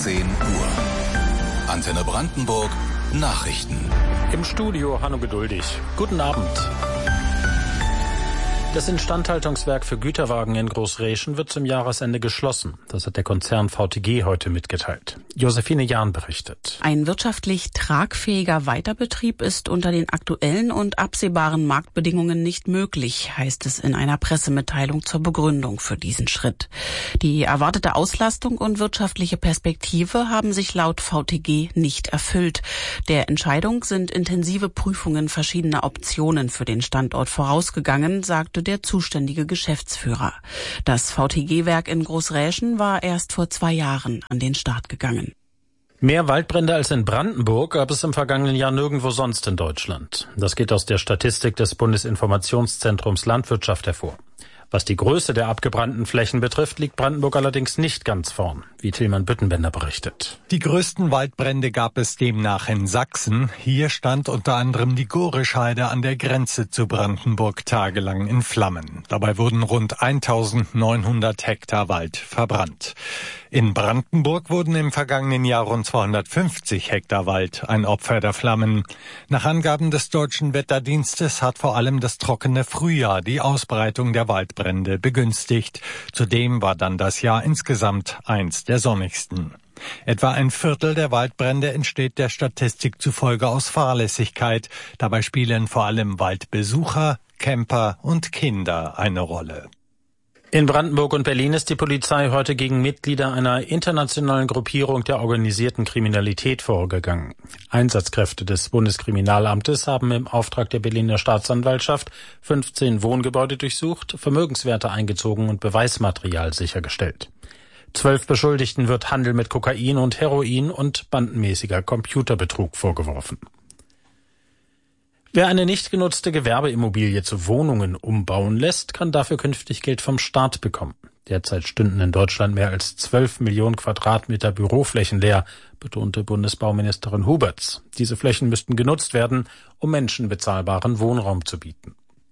18 Uhr. Antenne Brandenburg Nachrichten. Im Studio Hanno Geduldig. Guten Abend. Das Instandhaltungswerk für Güterwagen in Großräschen wird zum Jahresende geschlossen. Das hat der Konzern VTG heute mitgeteilt. Josephine Jahn berichtet. Ein wirtschaftlich tragfähiger Weiterbetrieb ist unter den aktuellen und absehbaren Marktbedingungen nicht möglich, heißt es in einer Pressemitteilung zur Begründung für diesen Schritt. Die erwartete Auslastung und wirtschaftliche Perspektive haben sich laut VTG nicht erfüllt. Der Entscheidung sind intensive Prüfungen verschiedener Optionen für den Standort vorausgegangen, sagte der zuständige Geschäftsführer. Das VTG-Werk in Großräschen war erst vor 2 Jahren an den Start gegangen. Mehr Waldbrände als in Brandenburg gab es im vergangenen Jahr nirgendwo sonst in Deutschland. Das geht aus der Statistik des Bundesinformationszentrums Landwirtschaft hervor. Was die Größe der abgebrannten Flächen betrifft, liegt Brandenburg allerdings nicht ganz vorn, wie Tilman Büttenbender berichtet. Die größten Waldbrände gab es demnach in Sachsen. Hier stand unter anderem die Gorischheide an der Grenze zu Brandenburg tagelang in Flammen. Dabei wurden rund 1900 Hektar Wald verbrannt. In Brandenburg wurden im vergangenen Jahr rund 250 Hektar Wald ein Opfer der Flammen. Nach Angaben des Deutschen Wetterdienstes hat vor allem das trockene Frühjahr die Ausbreitung der Waldbrände begünstigt. Zudem war dann das Jahr insgesamt eins der sonnigsten. Etwa ein Viertel der Waldbrände entsteht der Statistik zufolge aus Fahrlässigkeit. Dabei spielen vor allem Waldbesucher, Camper und Kinder eine Rolle. In Brandenburg und Berlin ist die Polizei heute gegen Mitglieder einer internationalen Gruppierung der organisierten Kriminalität vorgegangen. Einsatzkräfte des Bundeskriminalamtes haben im Auftrag der Berliner Staatsanwaltschaft 15 Wohngebäude durchsucht, Vermögenswerte eingezogen und Beweismaterial sichergestellt. 12 Beschuldigten wird Handel mit Kokain und Heroin und bandenmäßiger Computerbetrug vorgeworfen. Wer eine nicht genutzte Gewerbeimmobilie zu Wohnungen umbauen lässt, kann dafür künftig Geld vom Staat bekommen. Derzeit stünden in Deutschland mehr als 12 Millionen Quadratmeter Büroflächen leer, betonte Bundesbauministerin Huberts. Diese Flächen müssten genutzt werden, um Menschen bezahlbaren Wohnraum zu bieten.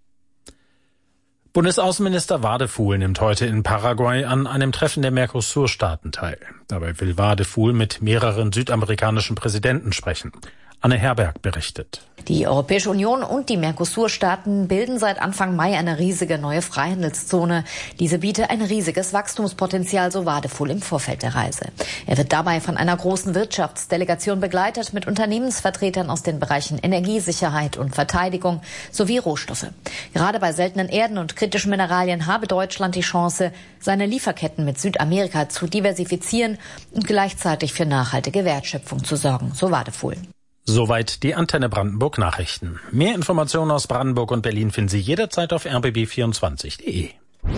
Bundesaußenminister Wadefuhl nimmt heute in Paraguay an einem Treffen der Mercosur-Staaten teil. Dabei will Wadefuhl mit mehreren südamerikanischen Präsidenten sprechen. Anne Herberg berichtet. Die Europäische Union und die Mercosur-Staaten bilden seit Anfang Mai eine riesige neue Freihandelszone. Diese biete ein riesiges Wachstumspotenzial, so Wadefuhl im Vorfeld der Reise. Er wird dabei von einer großen Wirtschaftsdelegation begleitet mit Unternehmensvertretern aus den Bereichen Energiesicherheit und Verteidigung sowie Rohstoffe. Gerade bei seltenen Erden und kritischen Mineralien habe Deutschland die Chance, seine Lieferketten mit Südamerika zu diversifizieren und gleichzeitig für nachhaltige Wertschöpfung zu sorgen, so Wadefuhl. Soweit die Antenne Brandenburg Nachrichten. Mehr Informationen aus Brandenburg und Berlin finden Sie jederzeit auf rbb24.de.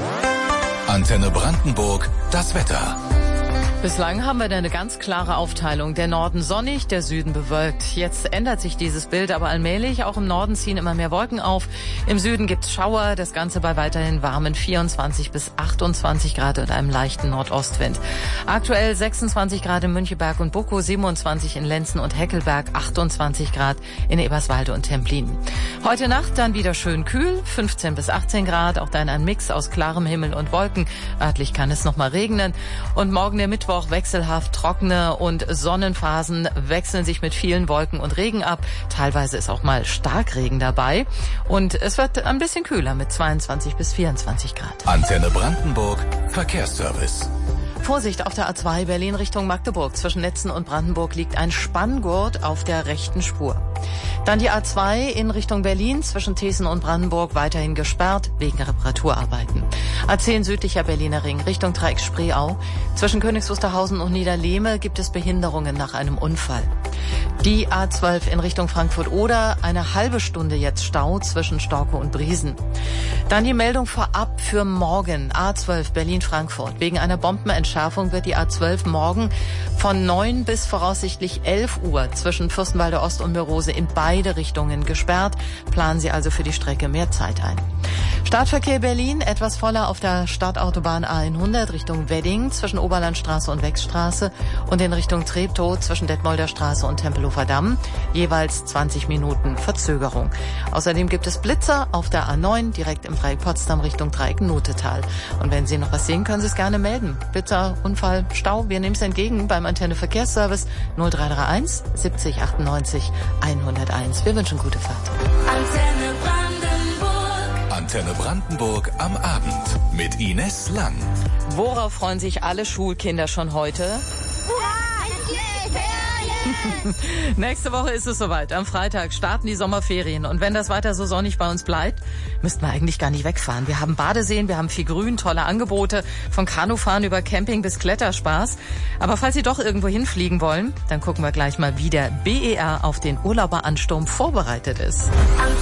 Antenne Brandenburg, das Wetter. Bislang haben wir eine ganz klare Aufteilung. Der Norden sonnig, der Süden bewölkt. Jetzt ändert sich dieses Bild aber allmählich. Auch im Norden ziehen immer mehr Wolken auf. Im Süden gibt's Schauer. Das Ganze bei weiterhin warmen 24 bis 28 Grad und einem leichten Nordostwind. Aktuell 26 Grad in Müncheberg und Buckow, 27 in Lenzen und Heckelberg, 28 Grad in Eberswalde und Templin. Heute Nacht dann wieder schön kühl, 15 bis 18 Grad. Auch dann ein Mix aus klarem Himmel und Wolken. Örtlich kann es noch mal regnen. Und morgen der Mittwoch wechselhaft trockene und Sonnenphasen wechseln sich mit vielen Wolken und Regen ab. Teilweise ist auch mal Starkregen dabei. Und es wird ein bisschen kühler mit 22 bis 24 Grad. Antenne Brandenburg, Verkehrsservice. Vorsicht auf der A2 Berlin Richtung Magdeburg. Zwischen Netzen und Brandenburg liegt ein Spanngurt auf der rechten Spur. Dann die A2 in Richtung Berlin zwischen Thesen und Brandenburg weiterhin gesperrt wegen Reparaturarbeiten. A10 südlicher Berliner Ring Richtung Dreieck-Spreeau. Zwischen Königs Wusterhausen und Niederlehme gibt es Behinderungen nach einem Unfall. Die A12 in Richtung Frankfurt-Oder, eine halbe Stunde jetzt Stau zwischen Storkow und Briesen. Dann die Meldung vorab für morgen, A12 Berlin-Frankfurt. Wegen einer Bombenentschärfung wird die A12 morgen von 9 bis voraussichtlich 11 Uhr zwischen Fürstenwalde Ost und Mörose in beide Richtungen gesperrt. Planen Sie also für die Strecke mehr Zeit ein. Stadtverkehr Berlin etwas voller auf der Stadtautobahn A100 Richtung Wedding zwischen Oberlandstraße und Wechstraße und in Richtung Treptow zwischen Detmolder Straße und Tempelhofer Damm. Jeweils 20 Minuten Verzögerung. Außerdem gibt es Blitzer auf der A9 direkt im Dreieck Potsdam Richtung Dreieck Notetal. Und wenn Sie noch was sehen, können Sie es gerne melden. Blitzer, Unfall, Stau, wir nehmen es entgegen beim Antenne Verkehrsservice 0331 70 98 101. Wir wünschen gute Fahrt. Antenne Brandenburg am Abend mit Ines Lang. Worauf freuen sich alle Schulkinder schon heute? Nächste Woche ist es soweit. Am Freitag starten die Sommerferien. Und wenn das weiter so sonnig bei uns bleibt, müssten wir eigentlich gar nicht wegfahren. Wir haben Badeseen, wir haben viel Grün, tolle Angebote, von Kanufahren über Camping bis Kletterspaß. Aber falls Sie doch irgendwo hinfliegen wollen, dann gucken wir gleich mal, wie der BER auf den Urlauberansturm vorbereitet ist.